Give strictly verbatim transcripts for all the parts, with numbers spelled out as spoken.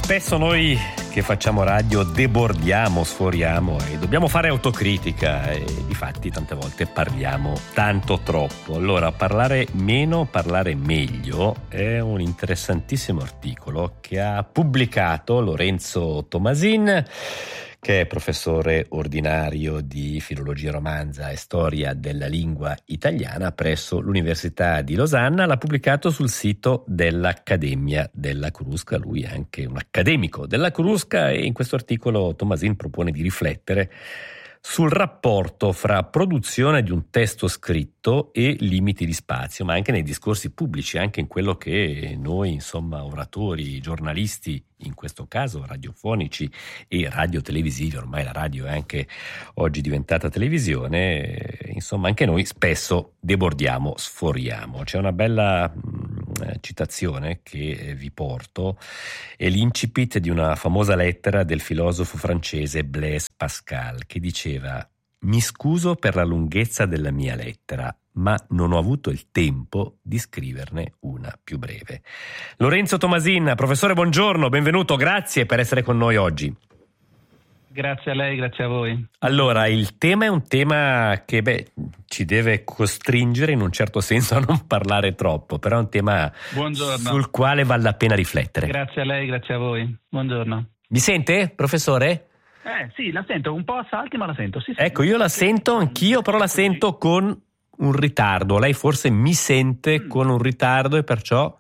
Spesso noi che facciamo radio debordiamo, sforiamo e dobbiamo fare autocritica e difatti tante volte parliamo tanto troppo. Allora, parlare meno, parlare meglio è un interessantissimo articolo che ha pubblicato Lorenzo Tomasin, che è professore ordinario di filologia romanza e storia della lingua italiana presso l'Università di Losanna. L'ha pubblicato sul sito dell'Accademia della Crusca. Lui è anche un accademico della Crusca e in questo articolo Tomasin propone di riflettere sul rapporto fra produzione di un testo scritto e limiti di spazio, ma anche nei discorsi pubblici, anche in quello che noi, insomma, oratori, giornalisti, in questo caso radiofonici e radiotelevisivi, ormai la radio è anche oggi diventata televisione, insomma anche noi spesso debordiamo, sforiamo. C'è una bella mh, citazione che vi porto, è l'incipit di una famosa lettera del filosofo francese Blaise Pascal, che diceva: «Mi scuso per la lunghezza della mia lettera, ma non ho avuto il tempo di scriverne una più breve». Lorenzo Tomasin, professore, buongiorno, benvenuto, grazie per essere con noi oggi. Grazie a lei, grazie a voi. Allora, il tema è un tema che beh, ci deve costringere in un certo senso a non parlare troppo, però è un tema Buongiorno. sul quale vale la pena riflettere. Grazie a lei, grazie a voi. Buongiorno. Mi sente, professore? Eh sì, la sento, un po' a salti, ma la sento. Sì, sì. Ecco, io la sento anch'io, però la sento con un ritardo. Lei forse mi sente mm. con un ritardo e perciò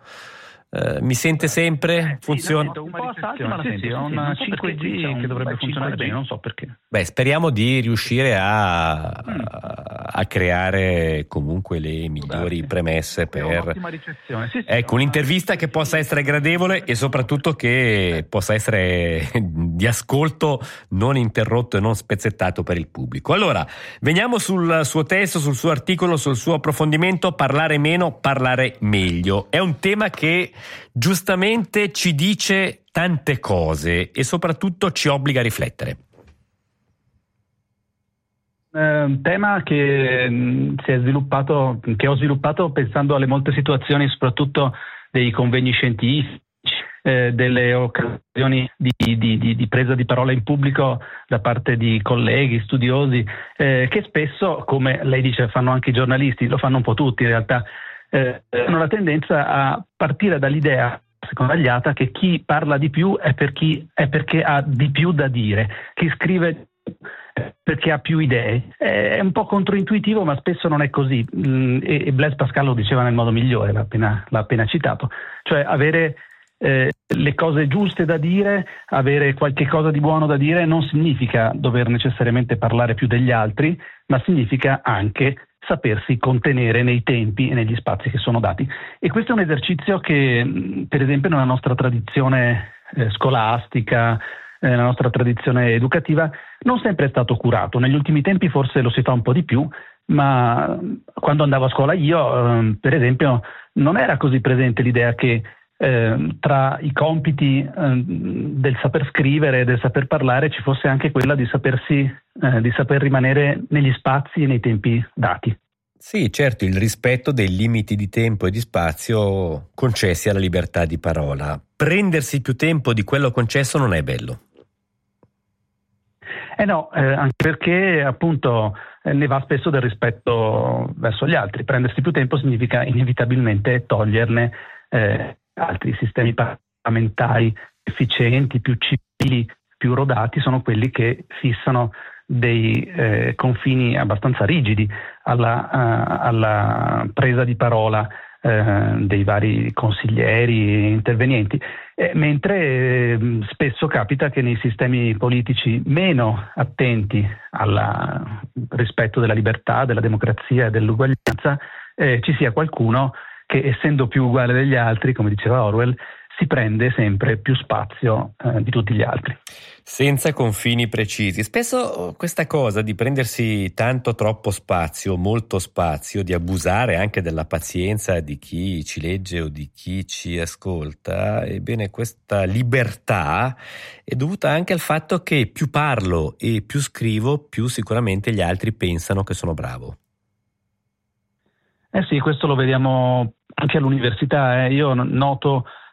eh, mi sente sempre? Eh, Funziona? Sì, un po' a salti, ma la sento. Ho una cinque G che dovrebbe funzionare bene, non so perché. Beh, speriamo di riuscire a, mm. a creare comunque le migliori Grazie. premesse per un'ottima ricezione. Sì, sì, ecco, un'intervista che possa essere gradevole e soprattutto che possa essere di ascolto non interrotto e non spezzettato per il pubblico. Allora, veniamo sul suo testo, sul suo articolo, sul suo approfondimento. Parlare meno, parlare meglio. È un tema che giustamente ci dice tante cose e soprattutto ci obbliga a riflettere. Un tema che mh, si è sviluppato, che ho sviluppato pensando alle molte situazioni, soprattutto dei convegni scientifici, eh, delle occasioni di, di, di, di presa di parola in pubblico da parte di colleghi, studiosi, eh, che spesso, come lei dice, fanno anche i giornalisti, lo fanno un po' tutti in realtà, eh, hanno la tendenza a partire dall'idea sconvagliata che chi parla di più è, per chi, è perché ha di più da dire, chi scrive perché ha più idee. È un po' controintuitivo, ma spesso non è così, e Blaise Pascal lo diceva nel modo migliore, l'ha appena, l'ha appena citato, cioè avere eh, le cose giuste da dire, avere qualche cosa di buono da dire non significa dover necessariamente parlare più degli altri, ma significa anche sapersi contenere nei tempi e negli spazi che sono dati. E questo è un esercizio che, per esempio, nella nostra tradizione eh, scolastica, eh, nella nostra tradizione educativa, non sempre è stato curato. Negli ultimi tempi forse lo si fa un po' di più, ma quando andavo a scuola io, eh, per esempio, non era così presente l'idea che eh, tra i compiti eh, del saper scrivere e del saper parlare ci fosse anche quella di sapersi, eh, di saper rimanere negli spazi e nei tempi dati. Sì, certo, il rispetto dei limiti di tempo e di spazio concessi alla libertà di parola. Prendersi più tempo di quello concesso non è bello. Eh no, eh, anche perché appunto eh, ne va spesso del rispetto verso gli altri. Prendersi più tempo significa inevitabilmente toglierne eh, altri sistemi parlamentari efficienti, più civili, più rodati, sono quelli che fissano dei eh, confini abbastanza rigidi alla, uh, alla presa di parola eh, dei vari consiglieri e intervenienti, eh, mentre eh, spesso capita che nei sistemi politici meno attenti al rispetto della libertà, della democrazia e dell'uguaglianza eh, ci sia qualcuno che, essendo più uguale degli altri, come diceva Orwell, si prende sempre più spazio eh, di tutti gli altri. Senza confini precisi. Spesso questa cosa di prendersi tanto troppo spazio, molto spazio, di abusare anche della pazienza di chi ci legge o di chi ci ascolta, ebbene questa libertà è dovuta anche al fatto che più parlo e più scrivo, più sicuramente gli altri pensano che sono bravo. Eh sì, questo lo vediamo anche all'università. Eh. Io noto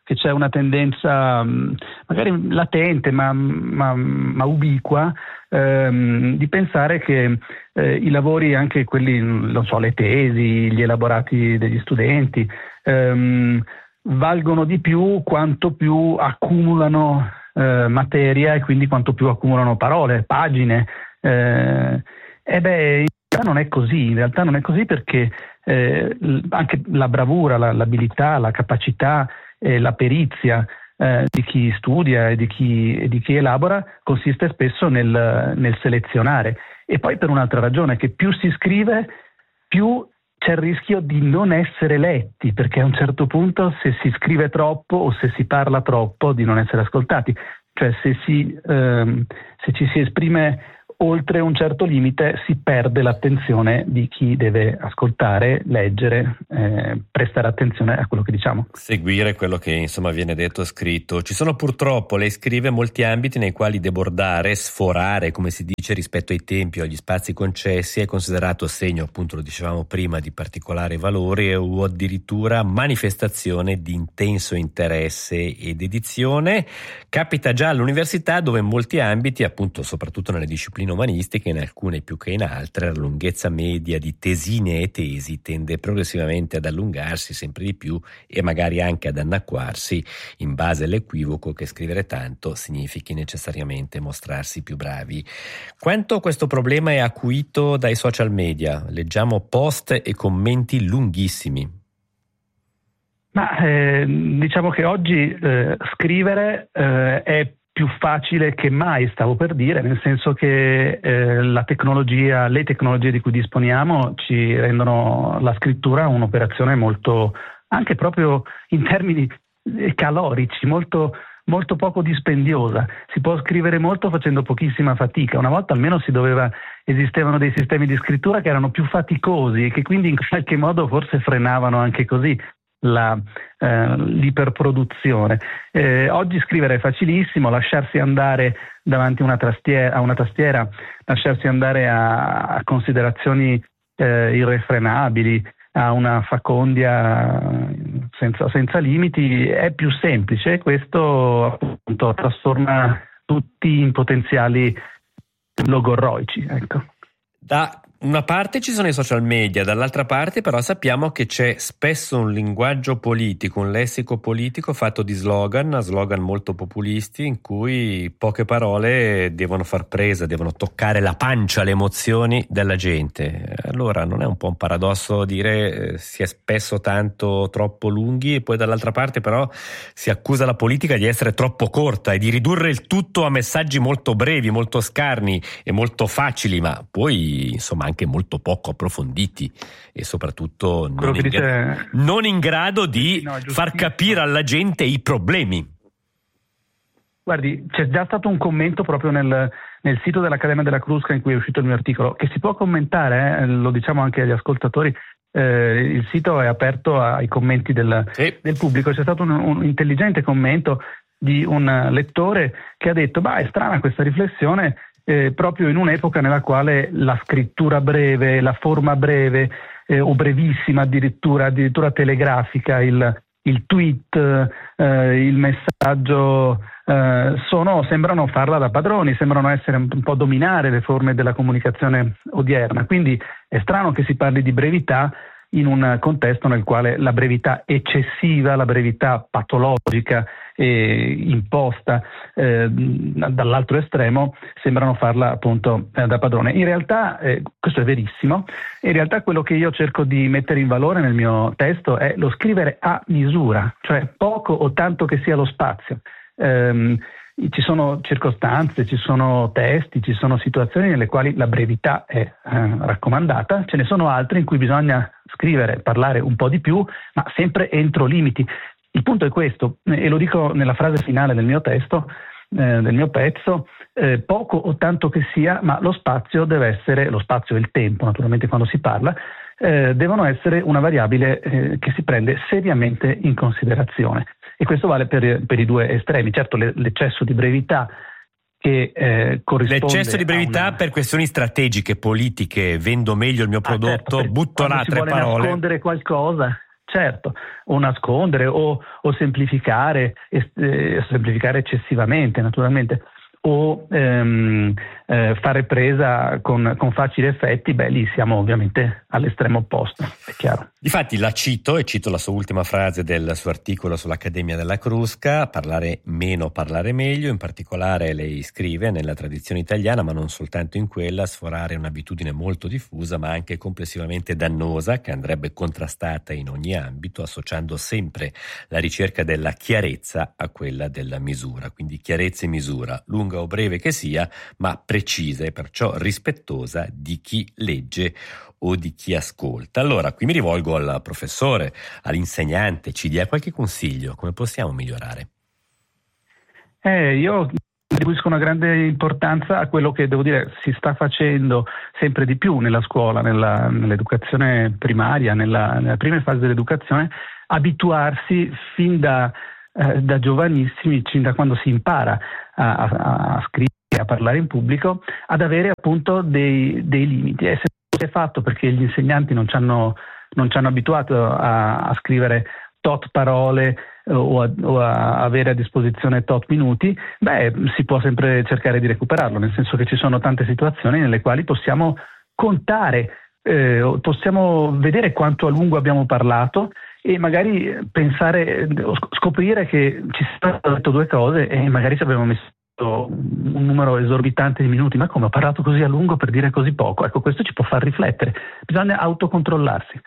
che c'è una tendenza magari latente ma, ma, ma ubiqua ehm, di pensare che eh, i lavori, anche quelli, non so, le tesi, gli elaborati degli studenti, ehm, valgono di più quanto più accumulano eh, materia e quindi quanto più accumulano parole, pagine. Eh, e beh, in realtà non è così, in realtà non è così perché eh, anche la bravura, la, l'abilità, la capacità e la perizia eh, di chi studia e di chi, e di chi elabora consiste spesso nel, nel selezionare. E poi per un'altra ragione, che più si scrive, più c'è il rischio di non essere letti, perché a un certo punto se si scrive troppo o se si parla troppo di non essere ascoltati. Cioè se, si, ehm, se ci si esprime oltre un certo limite si perde l'attenzione di chi deve ascoltare, leggere, eh, prestare attenzione a quello che diciamo. Seguire quello che insomma viene detto o scritto. Ci sono purtroppo, lei scrive, molti ambiti nei quali debordare, sforare, come si dice, rispetto ai tempi o agli spazi concessi è considerato segno, appunto lo dicevamo prima, di particolare valore o addirittura manifestazione di intenso interesse ed dedizione. Capita già all'università, dove in molti ambiti, appunto soprattutto nelle discipline umanistiche, in alcune più che in altre, la lunghezza media di tesine e tesi tende progressivamente ad allungarsi sempre di più e magari anche ad annacquarsi, in base all'equivoco che scrivere tanto significhi necessariamente mostrarsi più bravi. Quanto questo problema è acuito dai social media? Leggiamo post e commenti lunghissimi. Ma eh, diciamo che oggi eh, scrivere eh, è più facile che mai, stavo per dire, nel senso che eh, la tecnologia, le tecnologie di cui disponiamo ci rendono la scrittura un'operazione molto, anche proprio in termini calorici, molto, molto poco dispendiosa. Si può scrivere molto facendo pochissima fatica. Una volta almeno si doveva, esistevano dei sistemi di scrittura che erano più faticosi e che quindi in qualche modo forse frenavano anche così La, eh, l'iperproduzione. Eh, oggi scrivere è facilissimo, lasciarsi andare davanti a una tastiera, a una tastiera lasciarsi andare a, a considerazioni eh, irrefrenabili, a una facondia senza, senza limiti, è più semplice e questo appunto trasforma tutti in potenziali logorroici. Ecco. Da una parte ci sono i social media, dall'altra parte però sappiamo che c'è spesso un linguaggio politico, un lessico politico fatto di slogan, slogan molto populisti in cui poche parole devono far presa, devono toccare la pancia, le emozioni della gente. Allora non è un po' un paradosso dire eh, si è spesso tanto troppo lunghi e poi dall'altra parte però si accusa la politica di essere troppo corta e di ridurre il tutto a messaggi molto brevi, molto scarni e molto facili, ma poi insomma anche molto poco approfonditi e soprattutto non, in, dice... gra- non in grado di no, far capire alla gente i problemi. Guardi, c'è già stato un commento proprio nel, nel sito dell'Accademia della Crusca in cui è uscito il mio articolo, che si può commentare, eh, lo diciamo anche agli ascoltatori, eh, il sito è aperto ai commenti del, sì. del pubblico. C'è stato un, un intelligente commento di un lettore che ha detto: bah, è strana questa riflessione, Eh, proprio in un'epoca nella quale la scrittura breve, la forma breve eh, o brevissima addirittura, addirittura telegrafica, il, il tweet, eh, il messaggio eh, sono, sembrano farla da padroni, sembrano essere un po' dominare le forme della comunicazione odierna. Quindi è strano che si parli di brevità in un contesto nel quale la brevità eccessiva, la brevità patologica e imposta eh, dall'altro estremo sembrano farla appunto eh, da padrone. In realtà eh, questo è verissimo, in realtà quello che io cerco di mettere in valore nel mio testo è lo scrivere a misura, cioè poco o tanto che sia lo spazio. Ehm, ci sono circostanze, ci sono testi, ci sono situazioni nelle quali la brevità è eh, raccomandata, ce ne sono altre in cui bisogna scrivere, parlare un po' di più, ma sempre entro limiti. Il punto è questo, e lo dico nella frase finale del mio testo, eh, del mio pezzo, eh, poco o tanto che sia, ma lo spazio deve essere, lo spazio e il tempo naturalmente quando si parla, eh, devono essere una variabile eh, che si prende seriamente in considerazione. E questo vale per, per i due estremi. Certo, le, l'eccesso di brevità che eh, corrisponde l'eccesso di brevità una... per questioni strategiche, politiche, vendo meglio il mio prodotto, ah, certo, butto là tre parole. Si vuole parole. nascondere qualcosa, certo, o nascondere o, o semplificare, eh, semplificare eccessivamente naturalmente, o ehm, eh, fare presa con, con facili effetti, beh, lì siamo ovviamente all'estremo opposto, è chiaro. Difatti la cito, e cito la sua ultima frase del suo articolo sull'Accademia della Crusca: parlare meno, parlare meglio. In particolare lei scrive: nella tradizione italiana, ma non soltanto in quella, sforare è un'abitudine molto diffusa ma anche complessivamente dannosa, che andrebbe contrastata in ogni ambito, associando sempre la ricerca della chiarezza a quella della misura. Quindi chiarezza e misura, lunga o breve che sia, ma precisa e perciò rispettosa di chi legge o di chi ascolta. Allora, qui mi rivolgo al professore, all'insegnante, ci dia qualche consiglio, come possiamo migliorare? Eh, io attribuisco una grande importanza a quello che, devo dire, si sta facendo sempre di più nella scuola, nella, nell'educazione primaria, nella, nella prima fase dell'educazione, abituarsi fin da, eh, da giovanissimi, fin da quando si impara a, a, a scrivere, a parlare in pubblico, ad avere appunto dei, dei limiti. E se è fatto perché gli insegnanti non ci hanno, non ci hanno abituato a, a scrivere tot parole o a, o a avere a disposizione tot minuti, beh, si può sempre cercare di recuperarlo, nel senso che ci sono tante situazioni nelle quali possiamo contare, eh, possiamo vedere quanto a lungo abbiamo parlato e magari pensare, scoprire che ci sono detto due cose e magari ci abbiamo messo un numero esorbitante di minuti. Ma come, ho parlato così a lungo per dire così poco? Ecco, questo ci può far riflettere, bisogna autocontrollarsi.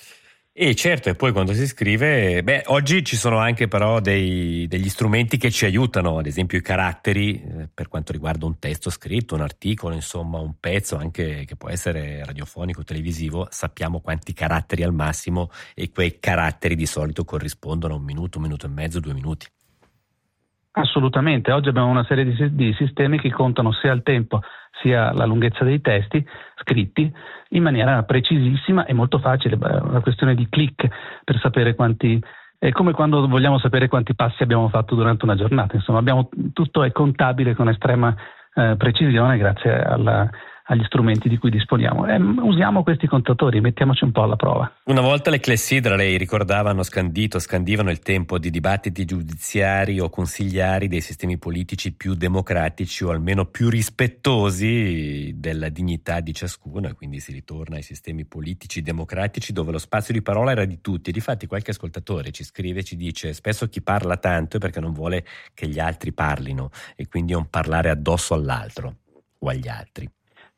E certo, e poi quando si scrive, beh, oggi ci sono anche però dei, degli strumenti che ci aiutano, ad esempio i caratteri, eh, per quanto riguarda un testo scritto, un articolo, insomma un pezzo anche che può essere radiofonico, televisivo, sappiamo quanti caratteri al massimo, e quei caratteri di solito corrispondono a un minuto, un minuto e mezzo, due minuti. Assolutamente, oggi abbiamo una serie di, di sistemi che contano sia il tempo sia la lunghezza dei testi scritti in maniera precisissima e molto facile, una questione di click per sapere quanti, è come quando vogliamo sapere quanti passi abbiamo fatto durante una giornata, insomma abbiamo, tutto è contabile con estrema eh, precisione grazie alla agli strumenti di cui disponiamo. Eh, usiamo questi contatori, mettiamoci un po' alla prova. Una volta le clessidre, lei ricordava, hanno scandito, scandivano il tempo di dibattiti giudiziari o consigliari dei sistemi politici più democratici o almeno più rispettosi della dignità di ciascuno, e quindi si ritorna ai sistemi politici democratici dove lo spazio di parola era di tutti. Difatti qualche ascoltatore ci scrive e ci dice: spesso chi parla tanto è perché non vuole che gli altri parlino e quindi è un parlare addosso all'altro o agli altri.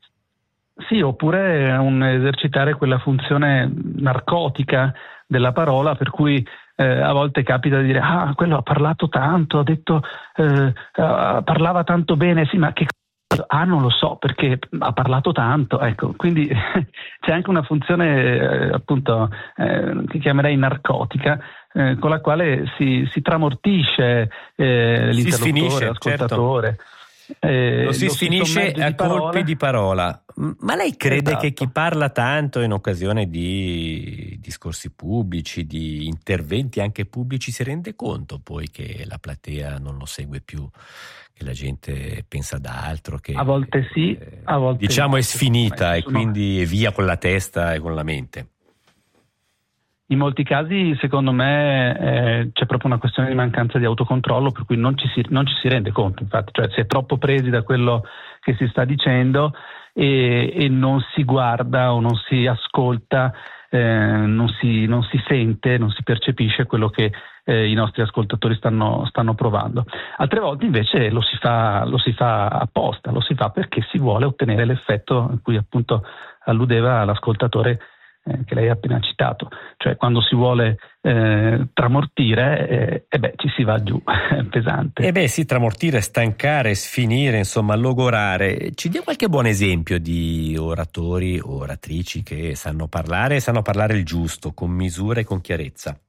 Sì, oppure un esercitare quella funzione narcotica della parola, per cui eh, a volte capita di dire: ah, quello ha parlato tanto, ha detto, eh, uh, parlava tanto bene, sì, ma che cosa? Ah, non lo so, perché ha parlato tanto, ecco, quindi c'è anche una funzione eh, appunto eh, che chiamerei narcotica, eh, con la quale si, si tramortisce eh, l'interlocutore, si sfinisce, l'ascoltatore. Certo. Eh, lo si lo sfinisce a colpi di parola. Ma lei crede esatto. che chi parla tanto in occasione di discorsi pubblici, di interventi anche pubblici, si rende conto poi che la platea non lo segue più, che la gente pensa ad altro, che a volte sì, eh, a volte diciamo no. è sfinita e sono... quindi è via con la testa e con la mente? In molti casi, secondo me, eh, c'è proprio una questione di mancanza di autocontrollo, per cui non ci si, non ci si rende conto, infatti, cioè si è troppo presi da quello che si sta dicendo e, e non si guarda o non si ascolta, eh, non, si, non si sente, non si percepisce quello che eh, i nostri ascoltatori stanno, stanno provando. Altre volte invece lo si fa, lo si fa apposta, lo si fa perché si vuole ottenere l'effetto a cui appunto alludeva l'ascoltatore che lei ha appena citato, cioè quando si vuole eh, tramortire e eh, beh ci si va giù pesante. E beh sì, tramortire, stancare, sfinire, insomma logorare. Ci dia qualche buon esempio di oratori o oratrici che sanno parlare e sanno parlare il giusto, con misura e con chiarezza?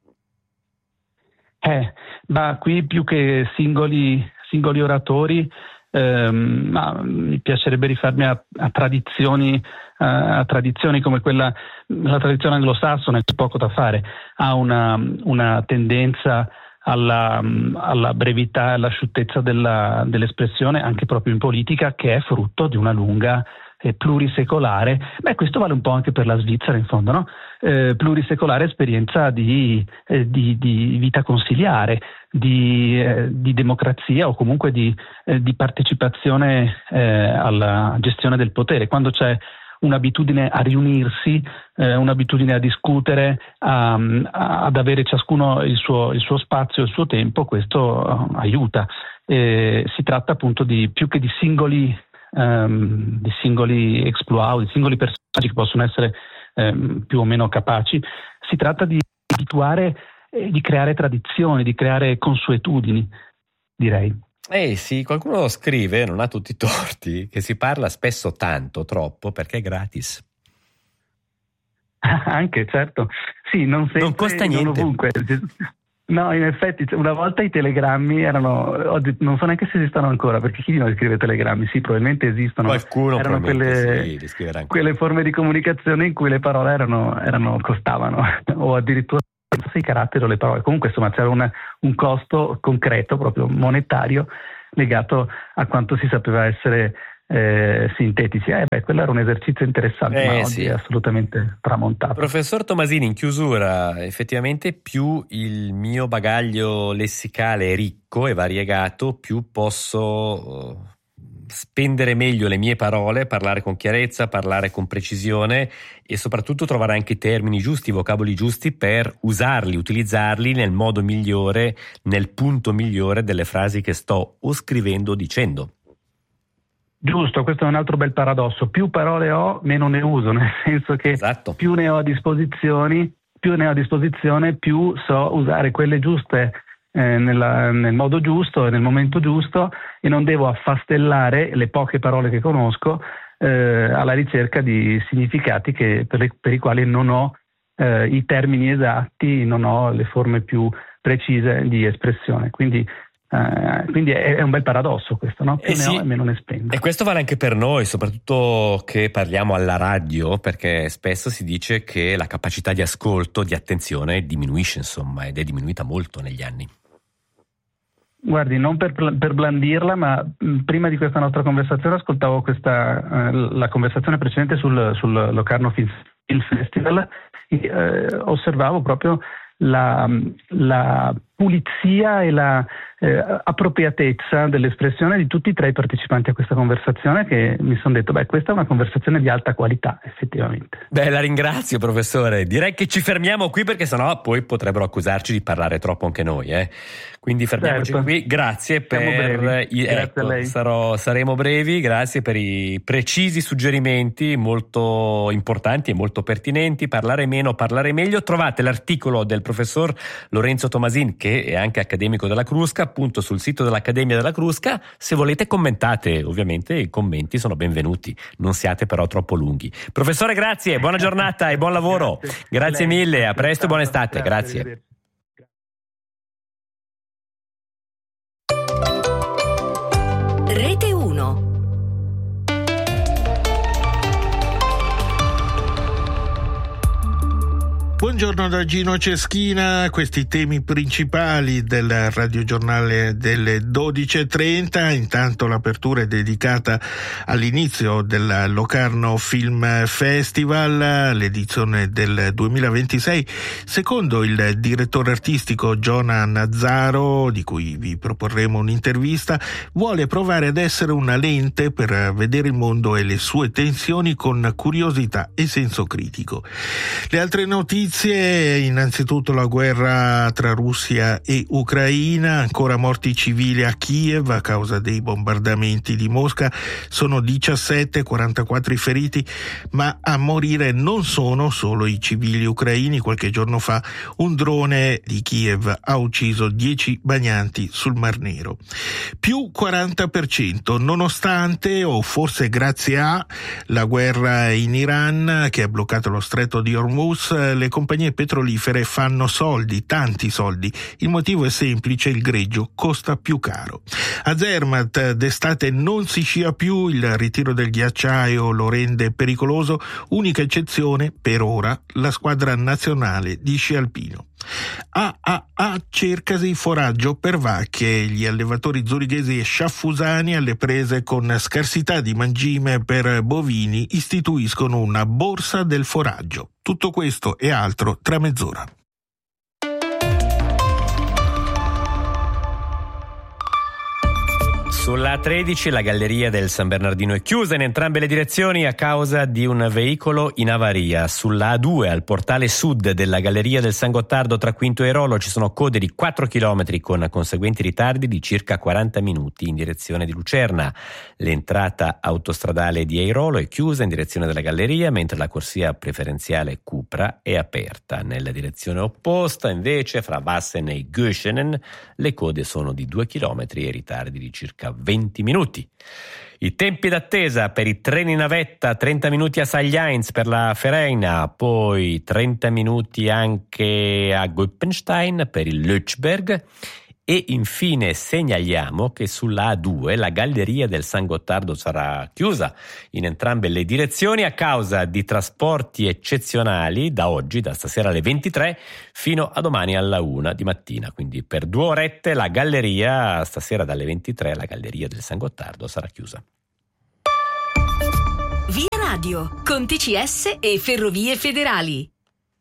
Eh, ma qui più che singoli, singoli oratori, ehm, ma mi piacerebbe rifarmi a, a tradizioni a tradizioni come quella, la tradizione anglosassone, c'è poco da fare, ha una, una tendenza alla, alla brevità e all'asciuttezza della, dell'espressione anche proprio in politica, che è frutto di una lunga eh, plurisecolare. Beh, questo vale un po' anche per la Svizzera in fondo, no? Eh, plurisecolare esperienza di, eh, di, di vita consiliare, di, eh, di democrazia o comunque di, eh, di partecipazione eh, alla gestione del potere. Quando c'è un'abitudine a riunirsi, eh, un'abitudine a discutere, a, a, ad avere ciascuno il suo, il suo spazio, il suo tempo, questo uh, aiuta. Eh, si tratta appunto di più che di singoli, um, di singoli exploit, di singoli personaggi che possono essere um, più o meno capaci, si tratta di abituare e di creare tradizioni, di creare consuetudini, direi. Eh sì, qualcuno scrive, non ha tutti i torti, che si parla spesso tanto, troppo, perché è gratis. Anche, certo. Sì, non sempre, non costa niente. Non ovunque. No, in effetti, una volta i telegrammi erano, non so neanche se esistono ancora, perché chi di noi scrive telegrammi? Sì, probabilmente esistono. Qualcuno erano quelle, sì, li scriverà ancora. Quelle forme di comunicazione in cui le parole erano, erano costavano, o addirittura i caratteri o le parole. Comunque, insomma, c'era un, un costo concreto, proprio monetario, legato a quanto si sapeva essere eh, sintetici. Eh, beh, quello era un esercizio interessante, eh, ma oggi sì. è assolutamente tramontato. Professor Tomasini, in chiusura, effettivamente più il mio bagaglio lessicale è ricco e variegato, più posso spendere meglio le mie parole, parlare con chiarezza, parlare con precisione e soprattutto trovare anche i termini giusti, i vocaboli giusti per usarli, utilizzarli nel modo migliore, nel punto migliore delle frasi che sto o scrivendo o dicendo. Giusto, questo è un altro bel paradosso. Più parole ho, meno ne uso, nel senso che esatto. più ne ho a disposizione, più ne ho a disposizione, più so usare quelle giuste eh, nella, nel modo giusto e nel momento giusto, e non devo affastellare le poche parole che conosco eh, alla ricerca di significati che, per, le, per i quali non ho eh, i termini esatti, non ho le forme più precise di espressione. Quindi Uh, quindi è, è un bel paradosso questo, no? Più eh ne sì. ho e meno ne spendo. E questo vale anche per noi, soprattutto che parliamo alla radio, perché spesso si dice che la capacità di ascolto, di attenzione diminuisce, insomma, ed è diminuita molto negli anni. Guardi, non per, per blandirla, ma prima di questa nostra conversazione ascoltavo questa, uh, la conversazione precedente sul, sul Locarno Film Festival e uh, osservavo proprio la, la pulizia e la eh, appropriatezza dell'espressione di tutti e tre i partecipanti a questa conversazione, che mi sono detto, beh, questa è una conversazione di alta qualità, effettivamente. Beh, la ringrazio, professore. Direi che ci fermiamo qui, perché sennò poi potrebbero accusarci di parlare troppo anche noi, eh. Quindi fermiamoci certo. qui. Grazie Siamo per brevi. i, Grazie ecco, a lei. Sarò, saremo brevi. Grazie per i precisi suggerimenti molto importanti e molto pertinenti. Parlare meno, parlare meglio. Trovate l'articolo del professor Lorenzo Tomasin, che è anche accademico della Crusca, appunto sul sito dell'Accademia della Crusca. Se volete commentate, ovviamente i commenti sono benvenuti, non siate però troppo lunghi. Professore, grazie, buona giornata e buon lavoro. Grazie, grazie mille, a presto e buona estate. Grazie. grazie. Rete uno. Buongiorno da Gino Ceschina, questi temi principali del radiogiornale delle dodici e trenta. Intanto l'apertura è dedicata all'inizio del Locarno Film Festival, l'edizione del duemilaventisei. Secondo il direttore artistico Giona Nazzaro, di cui vi proporremo un'intervista, vuole provare ad essere una lente per vedere il mondo e le sue tensioni con curiosità e senso critico. Le altre notizie: innanzitutto la guerra tra Russia e Ucraina, ancora morti civili a Kiev a causa dei bombardamenti di Mosca, sono diciassette, quarantaquattro i feriti, ma a morire non sono solo i civili ucraini. Qualche giorno fa un drone di Kiev ha ucciso dieci bagnanti sul Mar Nero. Più quaranta per cento, nonostante o forse grazie a la guerra in Iran che ha bloccato lo stretto di Hormuz. Le compagnie compagnie petrolifere fanno soldi, tanti soldi. Il motivo è semplice: il greggio costa più caro. A Zermatt d'estate non si scia più, il ritiro del ghiacciaio lo rende pericoloso, unica eccezione per ora la squadra nazionale di sci alpino. A A A cercasi foraggio per vacche. Gli allevatori zurighesi e sciaffusani, alle prese con scarsità di mangime per bovini, istituiscono una borsa del foraggio. Tutto questo e altro tra mezz'ora. Sulla A tredici la galleria del San Bernardino è chiusa in entrambe le direzioni a causa di un veicolo in avaria. Sulla A due al portale sud della galleria del San Gottardo tra Quinto e Airolo ci sono code di quattro chilometri con conseguenti ritardi di circa quaranta minuti in direzione di Lucerna. L'entrata autostradale di Airolo è chiusa in direzione della galleria, mentre la corsia preferenziale Cupra è aperta. Nella direzione opposta, invece, fra Vassen e Göschenen, le code sono di due chilometri e ritardi di circa venti minuti. I tempi d'attesa per i treni navetta: trenta minuti a Sagliains per la Fereina, poi trenta minuti anche a Guppenstein per il Lötschberg. E infine segnaliamo che sulla A due la galleria del San Gottardo sarà chiusa in entrambe le direzioni a causa di trasporti eccezionali da oggi, da stasera alle ventitré fino a domani alla una di mattina. Quindi per due orette la galleria, stasera dalle ventitré, la galleria del San Gottardo sarà chiusa. Via Radio con T C S e Ferrovie Federali.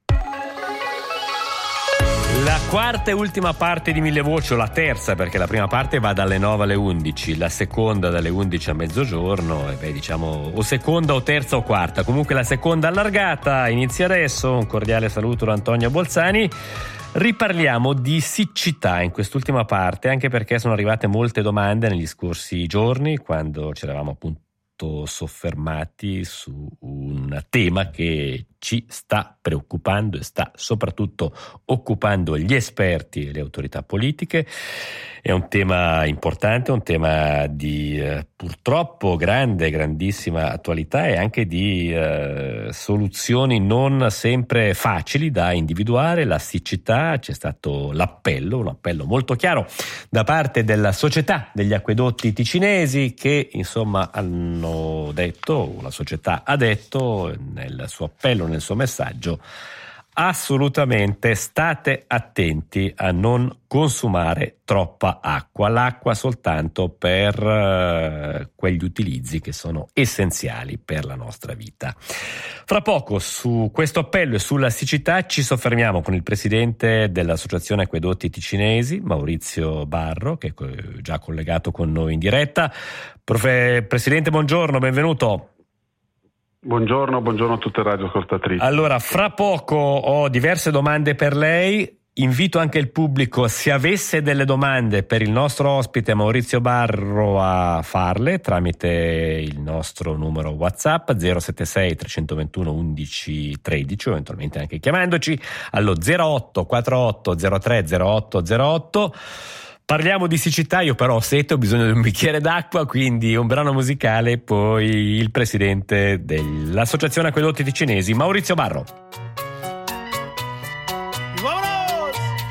La quarta e ultima parte di Mille Voci, o la terza, perché la prima parte va dalle nove alle undici, la seconda dalle undici a mezzogiorno, e beh, diciamo o seconda o terza o quarta, comunque la seconda allargata inizia adesso. Un cordiale saluto da Antonio Bolzani. Riparliamo di siccità in quest'ultima parte, anche perché sono arrivate molte domande negli scorsi giorni, quando ci eravamo appunto soffermati su un tema che ci sta preoccupando e sta soprattutto occupando gli esperti e le autorità politiche. È un tema importante, un tema di eh, purtroppo grande, grandissima attualità e anche di eh, soluzioni non sempre facili da individuare. La siccità, c'è stato l'appello, un appello molto chiaro da parte della Società degli Acquedotti Ticinesi, che insomma hanno detto, la società ha detto nel suo appello, nel suo messaggio: assolutamente state attenti a non consumare troppa acqua, l'acqua soltanto per uh, quegli utilizzi che sono essenziali per la nostra vita. Fra poco su questo appello e sulla siccità ci soffermiamo con il presidente dell'Associazione Acquedotti Ticinesi, Maurizio Barro, che è già collegato con noi in diretta. Profe- Presidente, buongiorno, benvenuto. Buongiorno, buongiorno a tutte le radioascoltatrici. Allora, fra poco ho diverse domande per lei. Invito anche il pubblico, se avesse delle domande per il nostro ospite Maurizio Barro, a farle tramite il nostro numero WhatsApp zero sette sei tre due uno undici tredici, o eventualmente anche chiamandoci allo zero otto quattro otto zero tre zero otto zero otto. Parliamo di siccità, io però ho sete, ho bisogno di un bicchiere d'acqua, quindi un brano musicale, poi il presidente dell'Associazione Acquedotti Ticinesi, Maurizio Barro.